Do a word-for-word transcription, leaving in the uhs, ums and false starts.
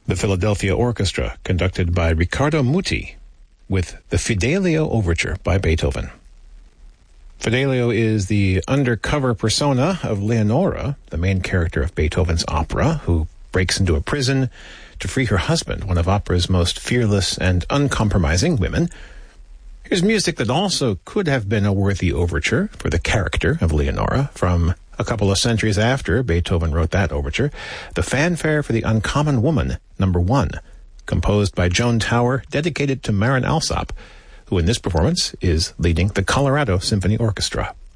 The Philadelphia Orchestra, conducted by Riccardo Muti, with the Fidelio Overture by Beethoven. Fidelio is the undercover persona of Leonora, the main character of Beethoven's opera, who breaks into a prison to free her husband, one of opera's most fearless and uncompromising women. Here's music that also could have been a worthy overture for the character of Leonora from a couple of centuries after Beethoven wrote that overture, the Fanfare for the Uncommon Woman, number one, composed by Joan Tower, dedicated to Marin Alsop, who in this performance is leading the Colorado Symphony Orchestra.